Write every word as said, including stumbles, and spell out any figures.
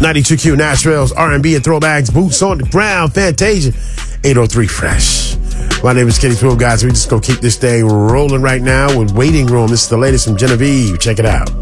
ninety-two Q Nashville's R and B and throwbacks, boots on the ground, Fantasia, eight oh three Fresh. My name is Kenny Twelve, guys. We just gonna keep this thing rolling right now with Waiting Room. This is the latest from Genevieve. Check it out.